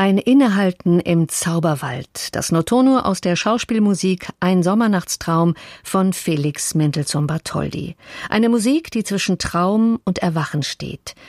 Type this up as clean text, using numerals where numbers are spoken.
Ein Innehalten im Zauberwald. Das Notono aus der Schauspielmusik Ein Sommernachtstraum von Felix Mendelssohn Bartholdy. Eine Musik, die zwischen Traum und Erwachen steht.